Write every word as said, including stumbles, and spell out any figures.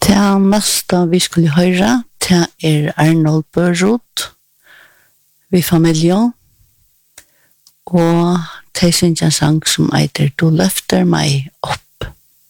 Det nästa vi skulle höra det är Arnold Børrot vi familjen och det syns en sang som heter Du løfter meg opp.